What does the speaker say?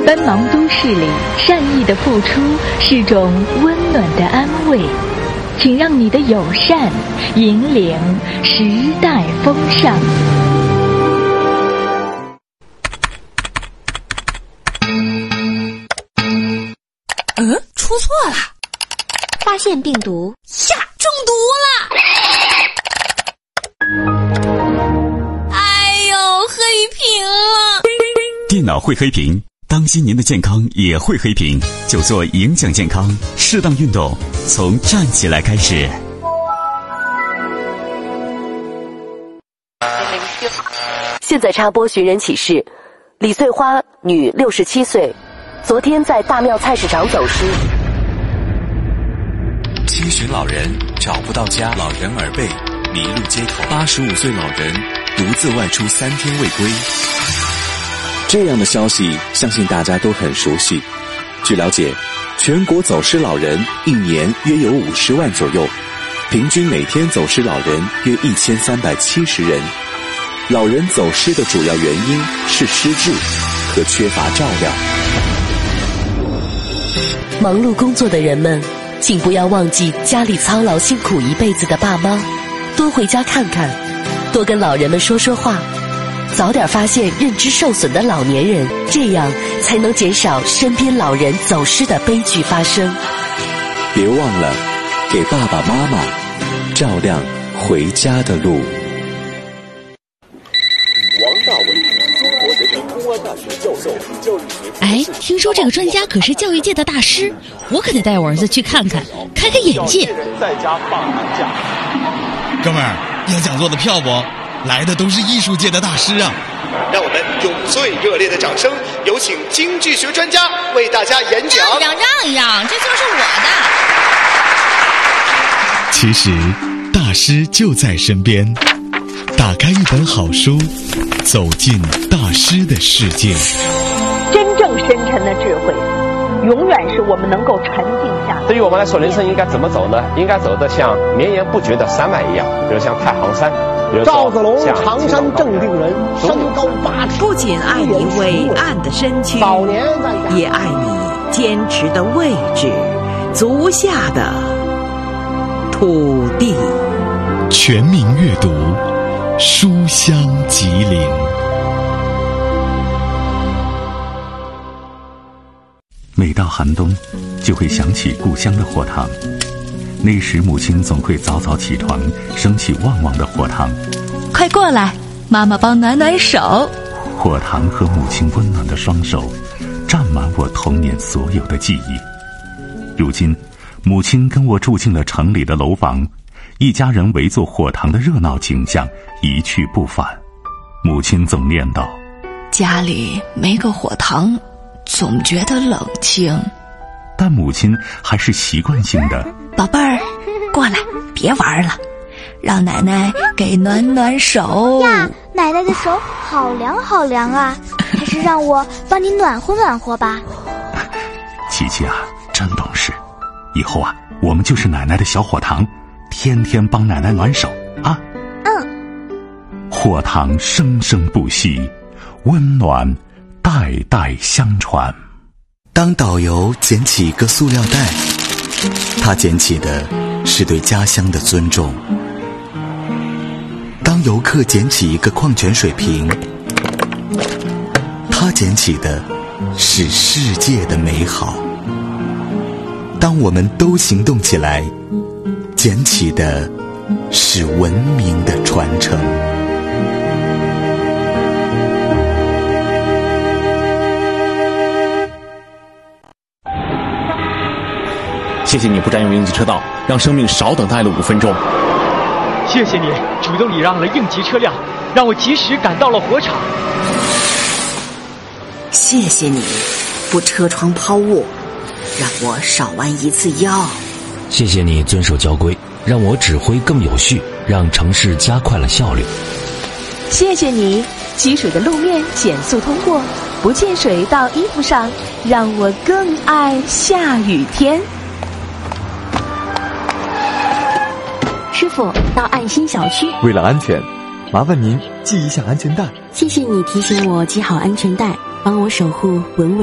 奔忙都市里，善意的付出是种温暖的安慰。请让你的友善引领时代风尚。 出错了， 发现病毒呀，中毒了！哎呦，黑屏了！ 电脑会黑屏，当心您的健康也会黑屏，就做影响健康，适当运动，从站起来开始。 现在插播寻人启事：李穗花，女，67岁，昨天在大庙菜市场走失。 七旬老人找不到家，老人耳背，迷路街头。85岁老人独自外出3天未归。 这样的消息相信大家都很熟悉。据了解，全国走失老人一年约有50万左右，平均每天走失老人约1370人。老人走失的主要原因是失智和缺乏照料。 忙碌工作的人们，请不要忘记家里操劳辛苦一辈子的爸妈，多回家看看，多跟老人们说说话，早点发现认知受损的老年人，这样才能减少身边老人走失的悲剧发生。 别忘了给爸爸妈妈照亮回家的路。 王大伟，中国人民公安大学教授，教育学。 哎，听说这个专家可是教育界的大师，我可得带我儿子去看看，开开眼界。 在家放寒假。 哥们儿，要讲座的票不？来的都是艺术界的大师啊！ 让我们用最热烈的掌声，有请京剧学专家为大家演讲。 让一让，这座是我的。 其实，大师就在身边。打开一本好书，走进大师的世界。 真正深沉的智慧，永远是我们能够沉静下。 对于我们来说，人生应该怎么走呢？应该走得像绵延不绝的山脉一样，比如像太行山。 赵子龙，常山正定人，身高8尺。 不仅爱你伟岸的身躯，也爱你坚持的位置，足下的土地。 全民阅读，书香吉林。 每到寒冬，就会想起故乡的火塘。那时母亲总会早早起床，升起旺旺的火塘。 快过来，妈妈帮暖暖手。 火塘和母亲温暖的双手，占满我童年所有的记忆。如今，母亲跟我住进了城里的楼房，一家人围坐火塘的热闹景象一去不返。母亲总念叨： 家里没个火塘，总觉得冷清。 但母亲还是习惯性的： 宝贝儿，过来，别玩了，让奶奶给暖暖手呀。奶奶的手好凉好凉啊，还是让我帮你暖和暖和吧。 琪琪啊，真懂事，以后啊，我们就是奶奶的小火塘，天天帮奶奶暖手啊。火塘生生不息，温暖代代相传。 当导游捡起一个塑料袋，他捡起的是对家乡的尊重。当游客捡起一个矿泉水瓶，他捡起的是世界的美好。当我们都行动起来，捡起的是文明的传承。 谢谢你不占用应急车道，让生命少等待了5分钟。 谢谢你主动礼让了应急车辆，让我及时赶到了火场。 谢谢你不车窗抛物，让我少弯1次腰。 谢谢你遵守交规，让我指挥更有序，让城市加快了效率。 谢谢你积水的路面减速通过，不溅水到衣服上，让我更爱下雨天。 师傅，到爱心小区。 为了安全，麻烦您系一下安全带。 谢谢你提醒我系好安全带，帮我守护稳稳